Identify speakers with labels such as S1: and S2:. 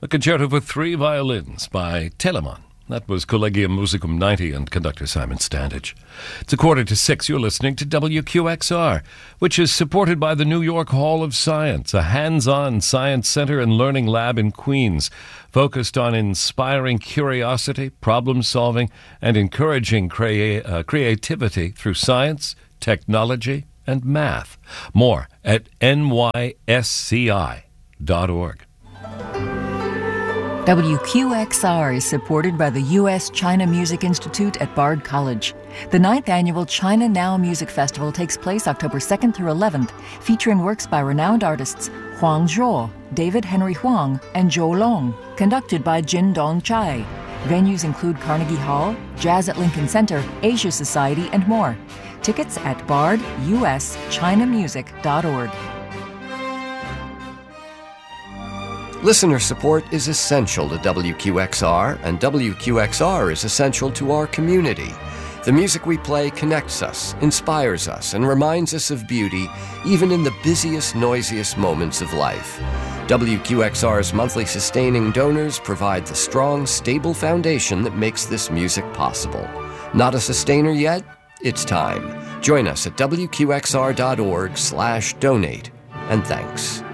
S1: A concerto for 3 violins by Telemann. That was Collegium Musicum 90 and conductor Simon Standage. It's 5:45. You're listening to WQXR, which is supported by the New York Hall of Science, a hands-on science center and learning lab in Queens, focused on inspiring curiosity, problem-solving, and encouraging creativity through science, technology, and math. More at nysci.org.
S2: WQXR is supported by the U.S. China Music Institute at Bard College. The 9th annual China Now Music Festival takes place October 2nd through 11th, featuring works by renowned artists Huang Zhuo, David Henry Huang, and Zhou Long, conducted by Jin Dong Chai. Venues include Carnegie Hall, Jazz at Lincoln Center, Asia Society, and more. Tickets at bardUSChinamusic.org.
S3: Listener support is essential to WQXR, and WQXR is essential to our community. The music we play connects us, inspires us, and reminds us of beauty, even in the busiest, noisiest moments of life. WQXR's monthly sustaining donors provide the strong, stable foundation that makes this music possible. Not a sustainer yet? It's time. Join us at WQXR.org/donate, and thanks.